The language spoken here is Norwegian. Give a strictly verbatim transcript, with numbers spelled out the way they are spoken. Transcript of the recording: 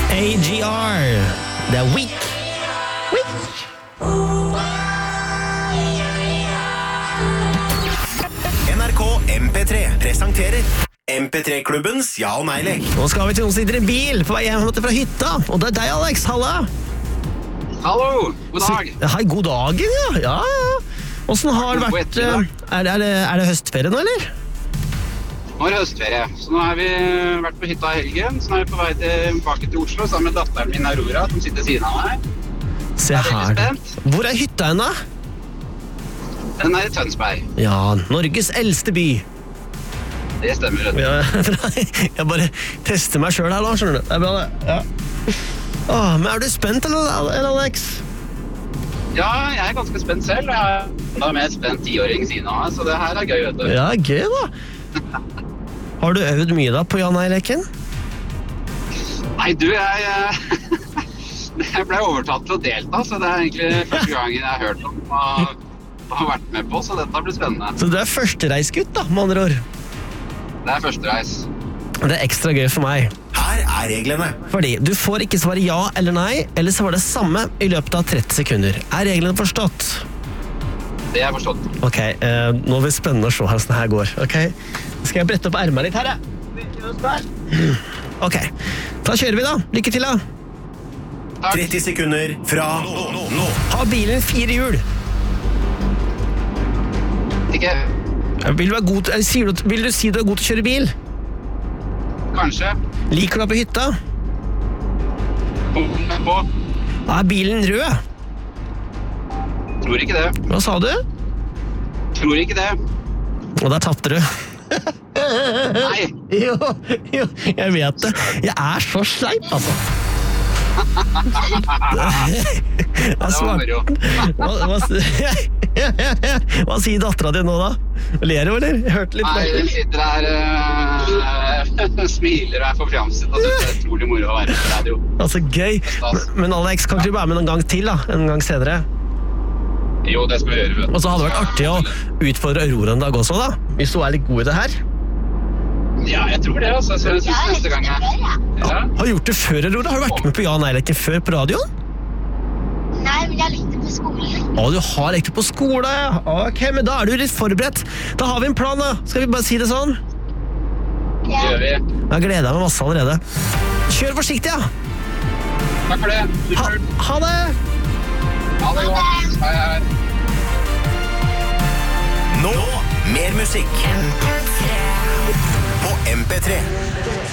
A G R. Det er Weak. Weak. N R K M P tre presenterer M P tre-klubbens ja- og nei-lek. Nå skal vi til noen som sitter i bil på vei hjem fra hytta. Og det er deg, Alex. Halla. Hallo, god dag. Hei, god dagen, ja. Ja, ja. Hvordan har det God vært? ettermiddag. Er det, er, det, er det høstferie nå, eller? Nå er det høstferie, så nå har vi vært på hytta i helgen. Så nå er vi på vei tilbake til Oslo sammen med datteren min Aurora, som sitter siden av meg. Se Jeg er veldig her. spent. Hvor er hytta henne? Den er i Tønsberg. Ja, Norges eldste by. Det stemmer, vet du. Ja, jeg bare tester meg selv her nå, skjønner du. Det er bra det. Ja. Åh, men er du spent, eller, eller Alex? Ja, jeg er ganske spent selv. Jeg er enda mer spent tiåring siden av meg, så det her er gøy, vet du. Ja, gøy da. Har du øvd mye da på ja-nei-leken? Nei, du, jeg... eh, Jeg ble overtatt til å delta, så det er egentlig første gangen jeg har hørt om og har vært med på, så dette blir spennende. Så du er førstereisgutt da, med andre ord. Det er første reis. Det er ekstra gøy for meg. Her er reglene. Fordi du får ikke svare ja eller nei, eller svare det samme i løpet av tretti sekunder. Er reglene forstått? Det er forstått. Ok, eh, nå blir det spennende å se hvordan det her går. Ok, skal jeg brette opp ermet litt her, ja? Ok, da kjører vi da. Lykke til da. Takk. tretti sekunder fra nå. nå, nå. Har bilen fire hjul? Ikke Vil du, være god, til- eller sier du, vil du si du er god til å kjøre bil? kanskje. Liker du deg på hytta? Punkt på. Er bilen rød? Tror ikke det. Hva sa du? Tror ikke det. Og der tappte du. Nei. Jo, jo, jeg vet det. Jeg er så sleip, altså. Det var moro. hva, hva, hva sier datteren din nå da? Ler du, eller? Jeg hørte litt Nei, den bak. sitter her uh, smiler og er forfjamset og synes det er utrolig moro å være på radio. Altså, gøy. Men Alex, kan ikke du være med en gang til da? En gang senere. Jo, det skal vi gjøre. vet du. Og så hadde det vært artig å utfordre Aurora en dag også da, hvis du er litt god i det her. Ja, jeg tror det, altså. Så jeg synes neste gang jeg... Ja. Har du gjort det før, Aurora? Har du vært med på ja-nei-leken før på radioen? Nei, men jeg likte på skolen. Å, du har lekt på skole. Ok, men da er du litt forberedt. Da har vi en plan da. Skal vi bare si det sånn? Det gjør vi. Jeg gleder meg masse allerede. Kjør forsiktig, ja. Takk for det. Ha, Supert. ha det. Ha det godt. Hei, hei. Nå mer musikk på M P tre.